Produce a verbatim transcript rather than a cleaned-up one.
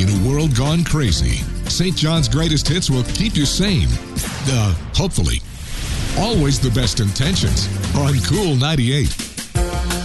In a world gone crazy, Saint John's Greatest Hits will keep you sane. Uh, hopefully. Always the best intentions on Cool ninety-eight.